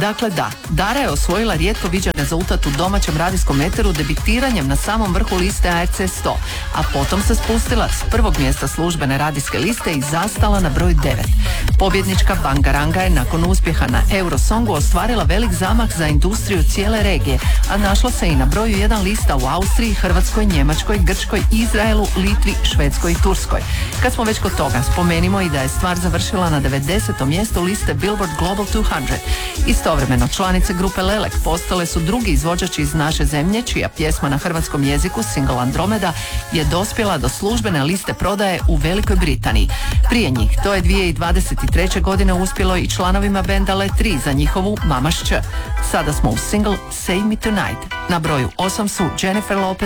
Dakle da, Dara je osvojila rijetko viđen rezultat u domaćem radijskom eteru debitiranjem na samom vrhu liste ARC 100, a potom se spustila s prvog mjesta službene radijske liste i zastala na broj 9. Pobjednička Bangaranga je nakon uspjeha na Eurosongu ostvarila velik zamah za industriju cijele regije, a našla se i na broju 1 lista u Austriji, Hrvatskoj, Njemačkoj, Grčkoj, Izraelu, Litvi, Švedskoj i Turskoj. Kad smo već kod toga, spomenimo i da je stvar završila na 90. mjestu liste Billboard Global 200. Istovremeno, članice grupe Lelek postale su drugi izvođači iz naše zemlje, čija pjesma na hrvatskom jeziku, single Andromeda, je dospjela do službene liste prodaje u Velikoj Britaniji. Prije njih, to je 2023. godine uspjelo i članovima benda Le 3 za njihovu Mama's Č. Sada smo u single Save Me Tonight. Na broju 8 su Jennifer Lopez